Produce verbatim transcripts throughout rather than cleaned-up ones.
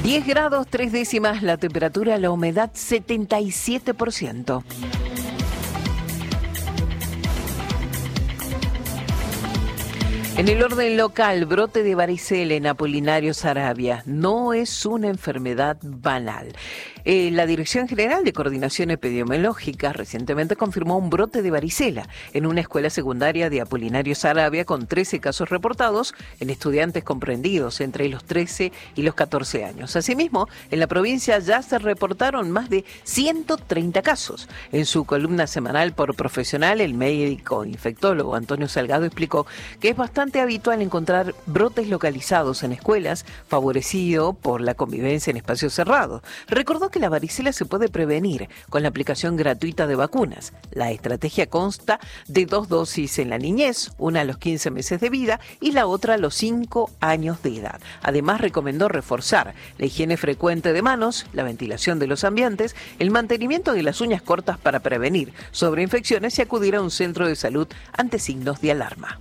diez grados, tres décimas la temperatura, la humedad setenta y siete por ciento. En el orden local, brote de varicela en Apolinario Saravia no es una enfermedad banal. Eh, la Dirección General de Coordinación Epidemiológica recientemente confirmó un brote de varicela en una escuela secundaria de Apolinario Saravia con trece casos reportados en estudiantes comprendidos entre los trece y los catorce años. Asimismo, en la provincia ya se reportaron más de ciento treinta casos. En su columna semanal por Profesional, el médico infectólogo Antonio Salgado explicó que es bastante habitual encontrar brotes localizados en escuelas, favorecido por la convivencia en espacios cerrados. Recordó que la varicela se puede prevenir con la aplicación gratuita de vacunas. La estrategia consta de dos dosis en la niñez, una a los quince meses de vida y la otra a los cinco años de edad. Además, recomendó reforzar la higiene frecuente de manos, la ventilación de los ambientes, el mantenimiento de las uñas cortas para prevenir sobreinfecciones y acudir a un centro de salud ante signos de alarma.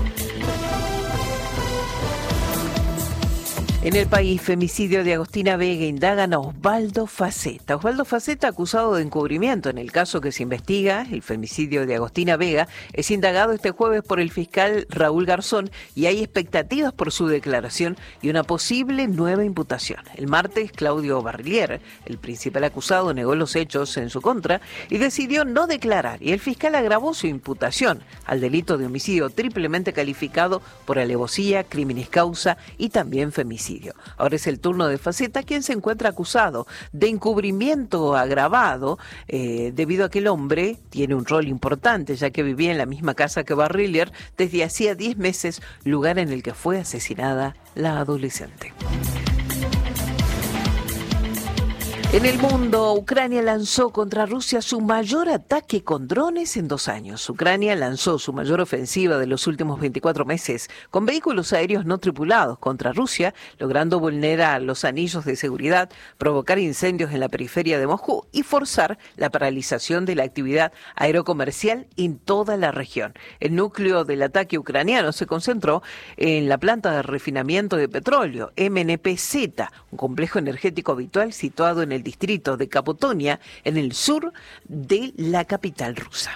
En el país, femicidio de Agostina Vega, indagan a Osvaldo Faceta. Osvaldo Faceta, acusado de encubrimiento en el caso que se investiga, el femicidio de Agostina Vega, es indagado este jueves por el fiscal Raúl Garzón y hay expectativas por su declaración y una posible nueva imputación. El martes, Claudio Barrillier, el principal acusado, negó los hechos en su contra y decidió no declarar, y el fiscal agravó su imputación al delito de homicidio triplemente calificado por alevosía, criminis causa y también femicidio. Ahora es el turno de Faceta, quien se encuentra acusado de encubrimiento agravado eh, debido a que el hombre tiene un rol importante, ya que vivía en la misma casa que Barrillier desde hacía diez meses, lugar en el que fue asesinada la adolescente. En el mundo, Ucrania lanzó contra Rusia su mayor ataque con drones en dos años. Ucrania lanzó su mayor ofensiva de los últimos veinticuatro meses con vehículos aéreos no tripulados contra Rusia, logrando vulnerar los anillos de seguridad, provocar incendios en la periferia de Moscú y forzar la paralización de la actividad aerocomercial en toda la región. El núcleo del ataque ucraniano se concentró en la planta de refinamiento de petróleo, M N P Z, un complejo energético habitual situado en el distrito de Kapotonia, en el sur de la capital rusa.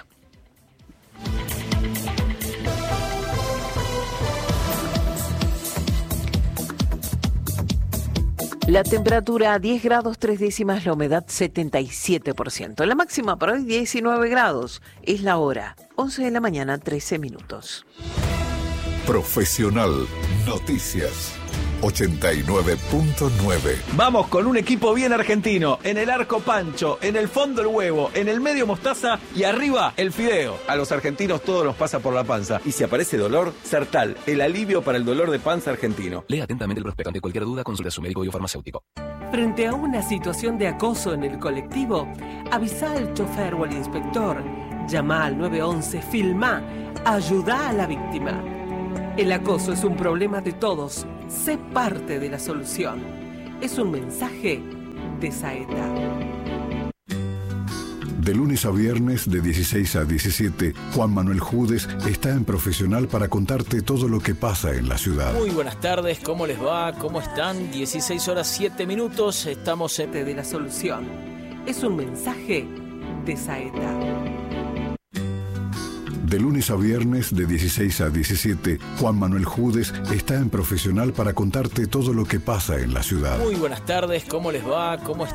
La temperatura diez grados, tres décimas, la humedad setenta y siete por ciento. La máxima para hoy diecinueve grados. Es la hora, once de la mañana, trece minutos. Profesional Noticias ochenta y nueve punto nueve. Vamos con un equipo bien argentino. En el arco Pancho, en el fondo el huevo, en el medio mostaza y arriba el fideo. A los argentinos todo nos pasa por la panza. Y si aparece dolor, Sertal, el alivio para el dolor de panza argentino. Lea atentamente el prospecto. Ante cualquier duda, consulte a su médico biofarmacéutico. Frente a una situación de acoso en el colectivo, avisa al chofer o al inspector. Llama al nueve once, filmá, ayuda a la víctima. El acoso es un problema de todos. Sé parte de la solución. Es un mensaje de Saeta. De lunes a viernes, de dieciséis a diecisiete, Juan Manuel Judes está en Profesional para contarte todo lo que pasa en la ciudad. Muy buenas tardes, ¿cómo les va? ¿Cómo están? dieciséis horas siete minutos, estamos en... de la solución. Es un mensaje de Saeta. De lunes a viernes, de dieciséis a diecisiete, Juan Manuel Judes está en Profesional para contarte todo lo que pasa en la ciudad. Muy buenas tardes, ¿cómo les va? ¿Cómo están?